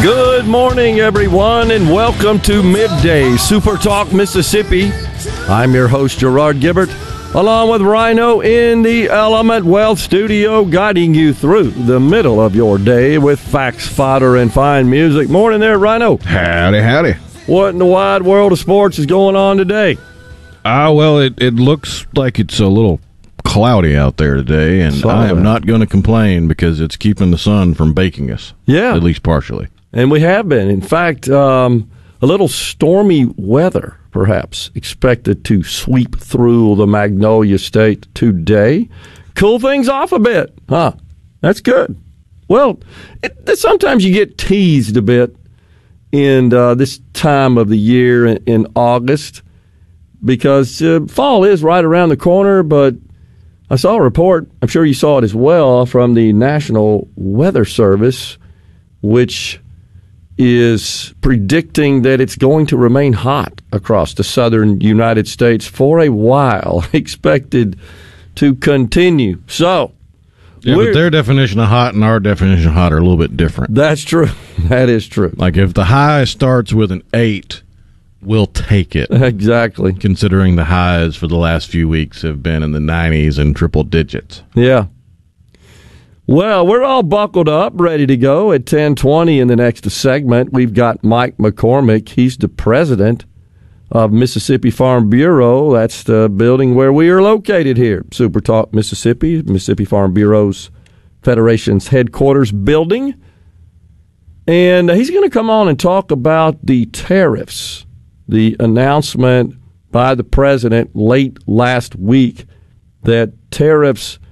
Good morning, everyone, and welcome to Midday Super Talk Mississippi. I'm your host, Gerard Gibbert, along with Rhino in the Element Wealth Studio, guiding you through the middle of your day with facts, fodder, and fine music. Morning there, Rhino. Howdy, howdy. What in the wide world of sports is going on today? Well, it looks like it's a little cloudy out there today, and I am not going to complain because it's keeping the sun from baking us. Yeah. At least partially. And we have been. In fact, a little stormy weather, perhaps, expected to sweep through the Magnolia State today. Cool things off a bit. Huh. That's good. Well, sometimes you get teased a bit in this time of the year in August because fall is right around the corner, but I saw a report, I'm sure you saw it as well, from the National Weather Service, which is predicting that it's going to remain hot across the southern United States for a while, expected to continue. So, yeah, but their definition of hot and our definition of hot are a little bit different. That's true. That is true. Like if the high starts with an 8, we'll take it. Exactly. Considering the highs for the last few weeks have been in the 90s and triple digits. Yeah. Well, we're all buckled up, ready to go at 10:20 in the next segment. We've got Mike McCormick. He's the president of Mississippi Farm Bureau. That's the building where we are located here, Super Talk Mississippi, Mississippi Farm Bureau's Federation's headquarters building. And he's going to come on and talk about the tariffs, the announcement by the president late last week that tariffs